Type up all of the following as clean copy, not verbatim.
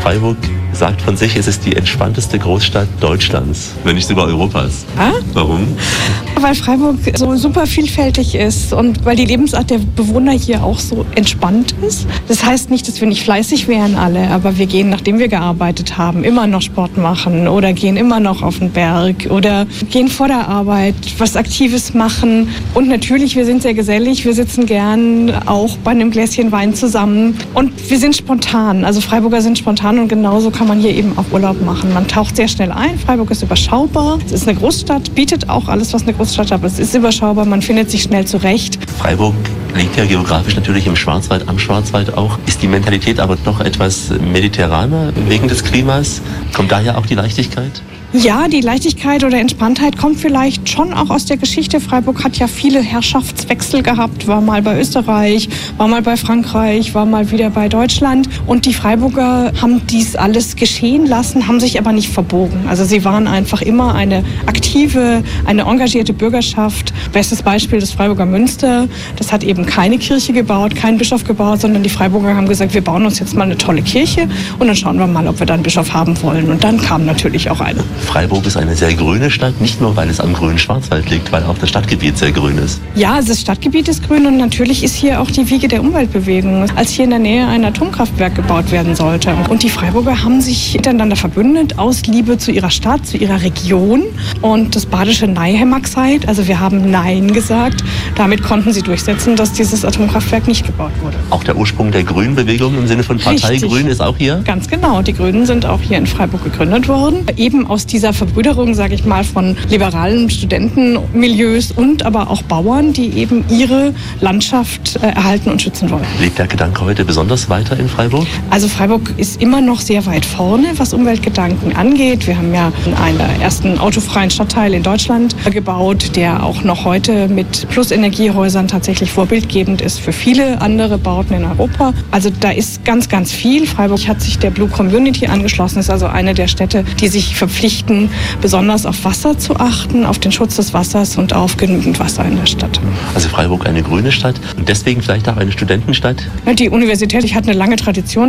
Freiburg sagt von sich, es ist die entspannteste Großstadt Deutschlands, wenn nicht sogar Europas. Warum? Weil Freiburg so super vielfältig ist und weil die Lebensart der Bewohner hier auch so entspannt ist. Das heißt nicht, dass wir nicht fleißig wären alle, aber wir gehen, nachdem wir gearbeitet haben, immer noch Sport machen oder gehen immer noch auf den Berg oder gehen vor der Arbeit was Aktives machen. Und natürlich, wir sind sehr gesellig, wir sitzen gern auch bei einem Gläschen Wein zusammen und wir sind spontan. Also Freiburger sind spontan und genauso kann man hier eben auch Urlaub machen. Man taucht sehr schnell ein, Freiburg ist überschaubar, es ist eine Großstadt, bietet auch alles, was eine Großstadt hat, aber es ist überschaubar, man findet sich schnell zurecht. Freiburg liegt ja geografisch natürlich im Schwarzwald, am Schwarzwald auch. Ist die Mentalität aber doch etwas mediterraner wegen des Klimas? Kommt daher auch die Leichtigkeit? Ja, die Leichtigkeit oder Entspanntheit kommt vielleicht schon auch aus der Geschichte. Freiburg hat ja viele Herrschaftswechsel gehabt, war mal bei Österreich, war mal bei Frankreich, war mal wieder bei Deutschland. Und die Freiburger haben dies alles geschehen lassen, haben sich aber nicht verbogen. Also sie waren einfach immer eine aktive, eine engagierte Bürgerschaft. Bestes Beispiel das Freiburger Münster. Das hat eben keine Kirche gebaut, keinen Bischof gebaut, sondern die Freiburger haben gesagt, wir bauen uns jetzt mal eine tolle Kirche und dann schauen wir mal, ob wir da einen Bischof haben wollen. Und dann kam natürlich auch einer. Freiburg ist eine sehr grüne Stadt, nicht nur, weil es am grünen Schwarzwald liegt, weil auch das Stadtgebiet sehr grün ist. Ja, das Stadtgebiet ist grün und natürlich ist hier auch die Wiege der Umweltbewegung, als hier in der Nähe ein Atomkraftwerk gebaut werden sollte. Und die Freiburger haben sich miteinander verbündet aus Liebe zu ihrer Stadt, zu ihrer Region und das badische Neihemmaxeit, also wir haben Nein gesagt, damit konnten sie durchsetzen, dass dieses Atomkraftwerk nicht gebaut wurde. Auch der Ursprung der Grünbewegung im Sinne von Partei Richtig. Grün ist auch hier? Ganz genau, die Grünen sind auch hier in Freiburg gegründet worden, eben aus dieser Verbrüderung, sage ich mal, von liberalen Studentenmilieus und aber auch Bauern, die eben ihre Landschaft erhalten und schützen wollen. Lebt der Gedanke heute besonders weiter in Freiburg? Also Freiburg ist immer noch sehr weit vorne, was Umweltgedanken angeht. Wir haben ja einen der ersten autofreien Stadtteil in Deutschland gebaut, der auch noch heute mit Plusenergiehäusern tatsächlich vorbildgebend ist für viele andere Bauten in Europa. Also da ist ganz, ganz viel. Freiburg hat sich der Blue Community angeschlossen, ist also eine der Städte, die sich verpflichten, besonders auf Wasser zu achten, auf den Schutz des Wassers und auf genügend Wasser in der Stadt. Also Freiburg eine grüne Stadt und deswegen vielleicht auch eine Studentenstadt? Die Universität hat eine lange Tradition,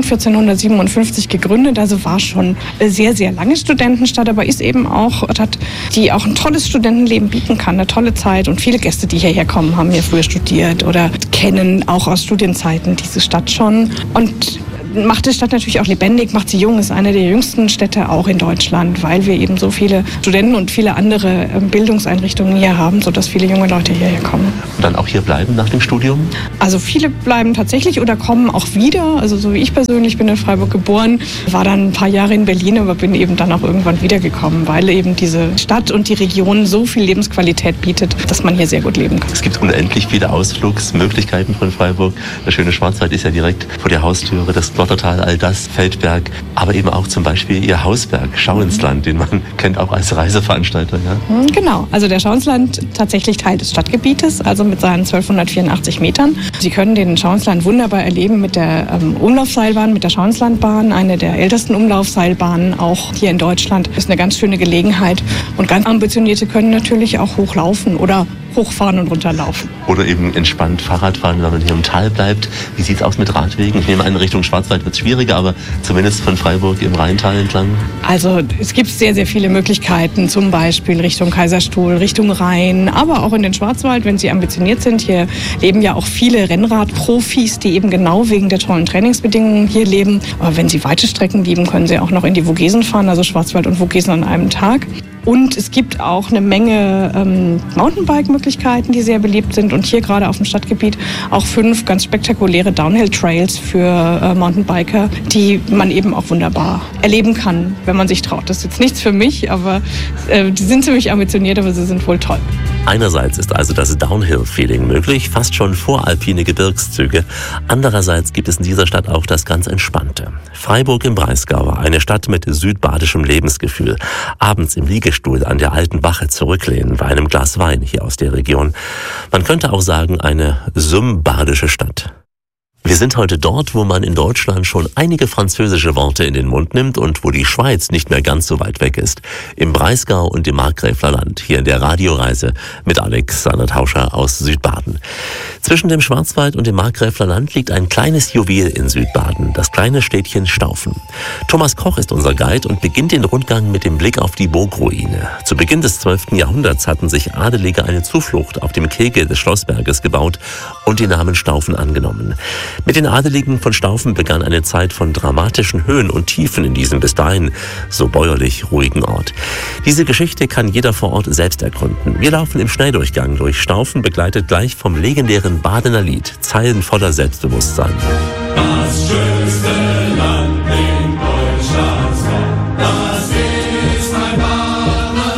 1457 gegründet, also war schon eine sehr, sehr lange Studentenstadt, aber ist eben auch eine Stadt, die auch ein tolles Studentenleben bieten kann, eine tolle Zeit. Und viele Gäste, die hierher kommen, haben hier früher studiert oder kennen auch aus Studienzeiten diese Stadt schon. Und macht die Stadt natürlich auch lebendig, macht sie jung, ist eine der jüngsten Städte auch in Deutschland, weil wir eben so viele Studenten und viele andere Bildungseinrichtungen hier haben, sodass viele junge Leute hierher kommen. Und dann auch hier bleiben nach dem Studium? Also viele bleiben tatsächlich oder kommen auch wieder. Also so wie ich persönlich bin in Freiburg geboren, war dann ein paar Jahre in Berlin, aber bin eben dann auch irgendwann wiedergekommen, weil eben diese Stadt und die Region so viel Lebensqualität bietet, dass man hier sehr gut leben kann. Es gibt unendlich viele Ausflugsmöglichkeiten von Freiburg. Der schöne Schwarzwald ist ja direkt vor der Haustüre, das Lottertal, all das, Feldberg, aber eben auch zum Beispiel Ihr Hausberg, Schauinsland, den man kennt auch als Reiseveranstalter. Ja? Genau, also der Schauinsland tatsächlich Teil des Stadtgebietes, also mit seinen 1284 Metern. Sie können den Schauinsland wunderbar erleben mit der Umlaufseilbahn, mit der Schauinslandbahn, eine der ältesten Umlaufseilbahnen auch hier in Deutschland. Das ist eine ganz schöne Gelegenheit und ganz Ambitionierte können natürlich auch hochlaufen oder hochfahren und runterlaufen. Oder eben entspannt Fahrrad fahren, wenn man hier im Tal bleibt. Wie sieht es aus mit Radwegen? Ich nehme an, Richtung Schwarzwald wird es schwieriger, aber zumindest von Freiburg im Rheintal entlang. Also es gibt sehr, sehr viele Möglichkeiten, zum Beispiel Richtung Kaiserstuhl, Richtung Rhein, aber auch in den Schwarzwald, wenn Sie ambitioniert sind. Hier leben ja auch viele Rennradprofis, die eben genau wegen der tollen Trainingsbedingungen hier leben. Aber wenn Sie weite Strecken lieben, können Sie auch noch in die Vogesen fahren, also Schwarzwald und Vogesen an einem Tag. Und es gibt auch eine Menge Mountainbike-Möglichkeiten, die sehr beliebt sind. Und hier gerade auf dem Stadtgebiet auch 5 ganz spektakuläre Downhill-Trails für Mountainbiker, die man eben auch wunderbar erleben kann, wenn man sich traut. Das ist jetzt nichts für mich, aber die sind ziemlich ambitioniert, aber sie sind wohl toll. Einerseits ist also das Downhill-Feeling möglich, fast schon voralpine Gebirgszüge. Andererseits gibt es in dieser Stadt auch das ganz Entspannte. Freiburg im Breisgau, eine Stadt mit südbadischem Lebensgefühl. Abends im Liegestuhl an der alten Wache zurücklehnen bei einem Glas Wein hier aus der Region. Man könnte auch sagen, eine sumbadische Stadt. Wir sind heute dort, wo man in Deutschland schon einige französische Worte in den Mund nimmt und wo die Schweiz nicht mehr ganz so weit weg ist. Im Breisgau und im Markgräfler Land, hier in der Radioreise mit Alexander Tauscher aus Südbaden. Zwischen dem Schwarzwald und dem Markgräfler Land liegt ein kleines Juwel in Südbaden, das kleine Städtchen Staufen. Thomas Koch ist unser Guide und beginnt den Rundgang mit dem Blick auf die Burgruine. Zu Beginn des 12. Jahrhunderts hatten sich Adelige eine Zuflucht auf dem Kegel des Schlossberges gebaut und den Namen Staufen angenommen. Mit den Adeligen von Staufen begann eine Zeit von dramatischen Höhen und Tiefen in diesem bis dahin so bäuerlich ruhigen Ort. Diese Geschichte kann jeder vor Ort selbst ergründen. Wir laufen im Schnelldurchgang durch Staufen, begleitet gleich vom legendären Badener Lied, Zeilen voller Selbstbewusstsein. Das schönste Land in Deutschland, das ist mein Badener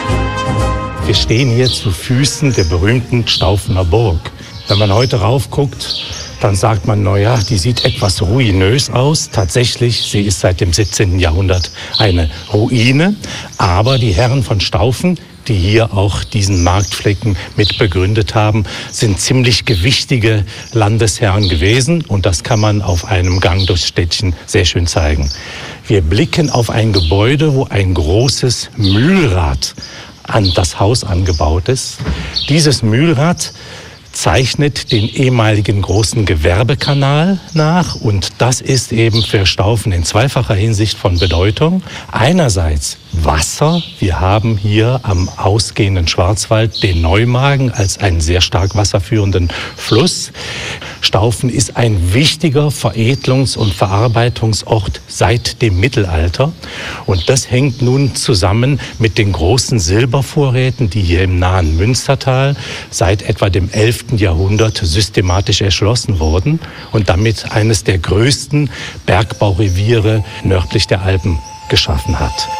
Land. Wir stehen hier zu Füßen der berühmten Staufener Burg. Wenn man heute raufguckt, dann sagt man, naja, die sieht etwas ruinös aus. Tatsächlich, sie ist seit dem 17. Jahrhundert eine Ruine. Aber die Herren von Staufen, die hier auch diesen Marktflecken mit begründet haben, sind ziemlich gewichtige Landesherren gewesen. Und das kann man auf einem Gang durchs Städtchen sehr schön zeigen. Wir blicken auf ein Gebäude, wo ein großes Mühlrad an das Haus angebaut ist. Dieses Mühlrad zeichnet den ehemaligen großen Gewerbekanal nach und das ist eben für Staufen in zweifacher Hinsicht von Bedeutung. Einerseits Wasser. Wir haben hier am ausgehenden Schwarzwald den Neumagen als einen sehr stark wasserführenden Fluss. Staufen ist ein wichtiger Veredlungs- und Verarbeitungsort seit dem Mittelalter. Und das hängt nun zusammen mit den großen Silbervorräten, die hier im nahen Münstertal seit etwa dem 11. Jahrhundert systematisch erschlossen wurden und damit eines der größten Bergbaureviere nördlich der Alpen geschaffen hat.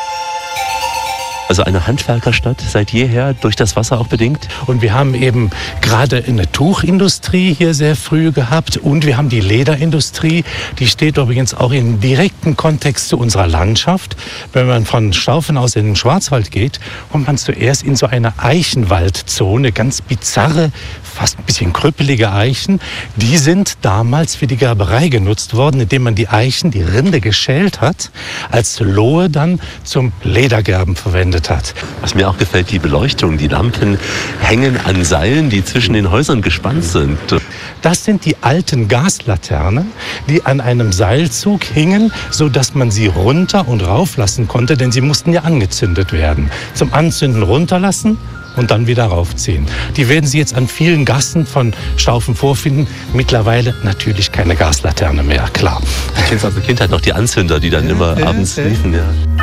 Also eine Handwerkerstadt seit jeher, durch das Wasser auch bedingt? Und wir haben eben gerade eine Tuchindustrie hier sehr früh gehabt und wir haben die Lederindustrie, die steht übrigens auch im direkten Kontext zu unserer Landschaft. Wenn man von Staufen aus in den Schwarzwald geht, kommt man zuerst in so eine Eichenwaldzone, ganz bizarre, fast ein bisschen krüppelige Eichen. Die sind damals für die Gerberei genutzt worden, indem man die Eichen, die Rinde geschält hat, als Lohe dann zum Ledergerben verwendet hat. Was mir auch gefällt, die Beleuchtung. Die Lampen hängen an Seilen, die zwischen den Häusern gespannt sind. Das sind die alten Gaslaternen, die an einem Seilzug hingen, sodass man sie runter und rauflassen konnte, denn sie mussten ja angezündet werden. Zum Anzünden runterlassen und dann wieder raufziehen. Die werden Sie jetzt an vielen Gassen von Staufen vorfinden. Mittlerweile natürlich keine Gaslaterne mehr, klar. Ich kenne es aus der Kindheit noch, die Anzünder, die dann immer abends liefen. Ja.